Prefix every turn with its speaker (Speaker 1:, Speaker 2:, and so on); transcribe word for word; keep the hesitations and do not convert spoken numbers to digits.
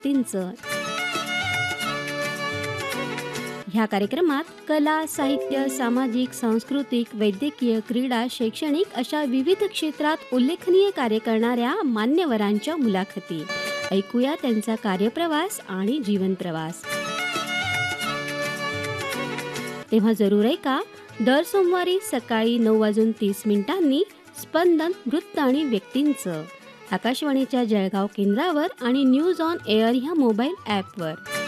Speaker 1: व्यक्तींचं. ह्या कार्यक्रमात कला, साहित्य, सामाजिक, सांस्कृतिक, वैद्यकीय, क्रीडा, शैक्षणिक अशा विविध क्षेत्रात उल्लेखनीय कार्य करणाऱ्या मान्यवरांच्या मुलाखती. ऐकूया त्यांचा कार्यप्रवास आणि जीवनप्रवास. तेव्हा जरूर ऐका दर सोमवारी सकाळी नऊ वाजून तीस मिनिटांनी स्पंदन वृत्त आणि व्यक्तींचं, आकाशवाणीच्या जळगाव केंद्रावर आणि न्यूज ऑन एअर ह्या मोबाईल ॲपवर.